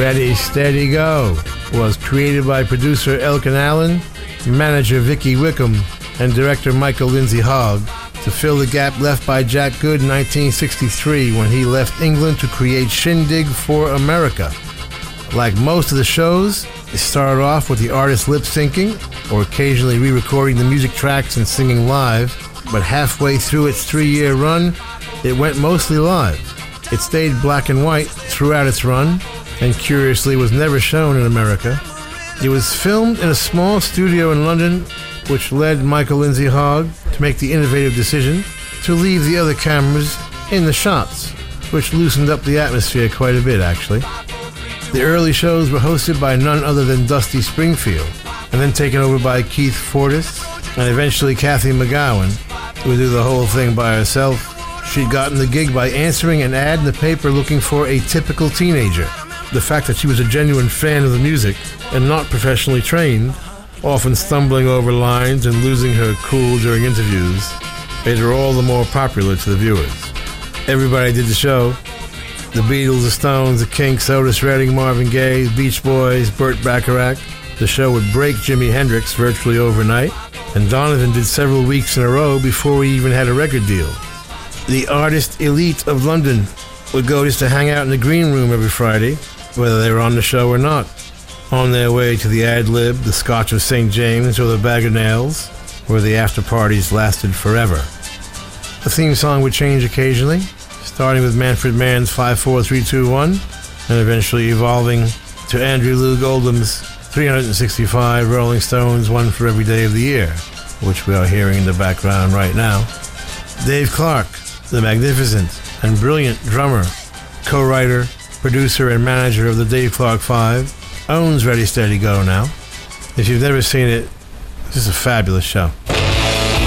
Ready, Steady, Go was created by producer Elkin Allen, manager Vicky Wickham, and director Michael Lindsay Hogg to fill the gap left by Jack Good in 1963 when he left England to create Shindig for America. Like most of the shows, it started off with the artist lip-syncing or occasionally re-recording the music tracks and singing live, but halfway through its 3-year run, it went mostly live. It stayed black and white throughout its run, and curiously was never shown in America. It was filmed in a small studio in London, which led Michael Lindsay Hogg to make the innovative decision to leave the other cameras in the shots, which loosened up the atmosphere quite a bit, actually. The early shows were hosted by none other than Dusty Springfield, and then taken over by Keith Fortis, and eventually Kathy McGowan, who would do the whole thing by herself. She'd gotten the gig by answering an ad in the paper looking for a typical teenager. The fact that she was a genuine fan of the music and not professionally trained, often stumbling over lines and losing her cool during interviews, made her all the more popular to the viewers. Everybody did the show. The Beatles, the Stones, the Kinks, Otis Redding, Marvin Gaye, the Beach Boys, Burt Bacharach. The show would break Jimi Hendrix virtually overnight, and Donovan did several weeks in a row before he even had a record deal. The artist elite of London would go just to hang out in the green room every Friday, whether they were on the show or not, on their way to the Ad Lib, the Scotch of St. James, or the Bag of Nails, where the after parties lasted forever. The theme song would change occasionally, starting with Manfred Mann's 5-4-3-2-1, and eventually evolving to Andrew Loog Oldham's 365 Rolling Stones, One for Every Day of the Year, which we are hearing in the background right now. Dave Clark, the magnificent and brilliant drummer, co-writer, producer, and manager of the Dave Clark Five, owns Ready, Steady, Go now. If you've never seen it, this is a fabulous show.